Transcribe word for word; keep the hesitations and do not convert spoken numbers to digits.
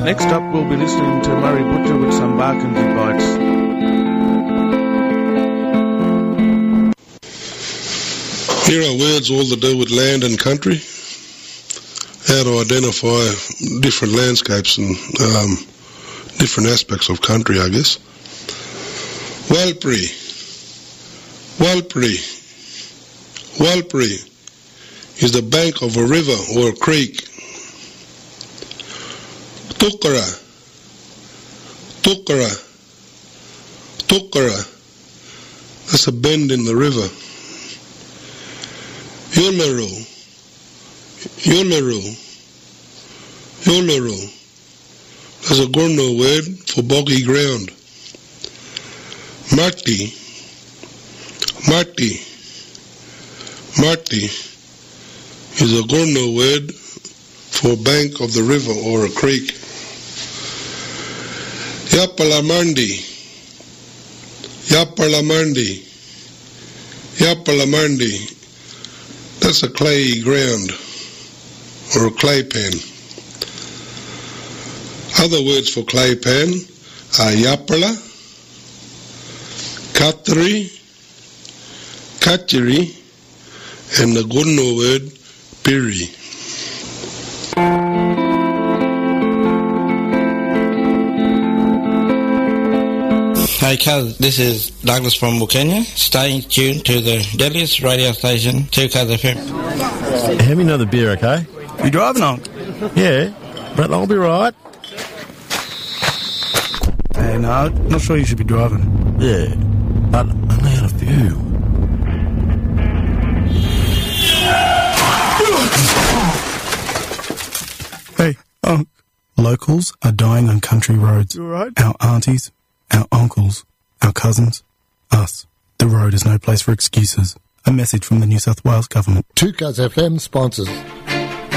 Next up, we'll be listening to Murray Butcher with some Barkindji Bites. Here are words all to do with land and country, how to identify different landscapes and um, different aspects of country, I guess. Walpri, Walpri, Walpri is the bank of a river or a creek. Tukara, Tukara, Tukara, that's a bend in the river. Yularu, Yularu, Yularu, that's a Gurno word for boggy ground. Marti, Marti, Marti is a Gurno word for bank of the river or a creek. Yapalamandi, Yapalamandi, Yapalamandi, that's a clayey ground or a clay pan. Other words for clay pan are Yapala, Katri, Kachiri, and the Gurno word Piri. Hey cuz, this is Douglas from Wilkenya. Stay tuned to the deadliest radio station, two Cuz F M. Have me another beer, okay? You driving on? Yeah, but I'll be right. Hey, no, not sure you should be driving. Yeah, but I only had a few. Hey, Unc. Locals are dying on country roads. You all right? Our aunties, our uncles, our cousins, us. The road is no place for excuses. A message from the New South Wales Government. two Cuz F M sponsors